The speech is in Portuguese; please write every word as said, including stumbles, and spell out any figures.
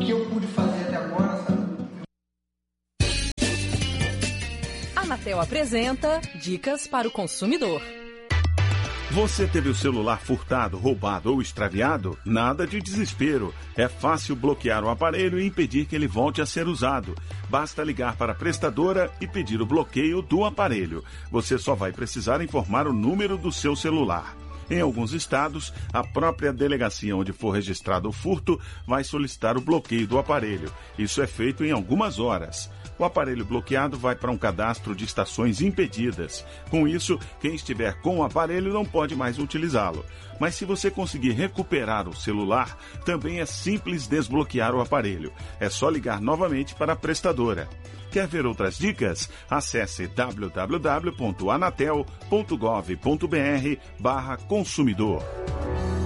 que eu pude fazer até agora, sabe? Anatel apresenta Dicas para o Consumidor. Você teve o celular furtado, roubado ou extraviado? Nada de desespero. É fácil bloquear o aparelho e impedir que ele volte a ser usado. Basta ligar para a prestadora e pedir o bloqueio do aparelho. Você só vai precisar informar o número do seu celular. Em alguns estados, a própria delegacia onde for registrado o furto vai solicitar o bloqueio do aparelho. Isso é feito em algumas horas. O aparelho bloqueado vai para um cadastro de estações impedidas. Com isso, quem estiver com o aparelho não pode mais utilizá-lo. Mas se você conseguir recuperar o celular, também é simples desbloquear o aparelho. É só ligar novamente para a prestadora. Quer ver outras dicas? Acesse w w w ponto anatel ponto gov ponto b r barra consumidor.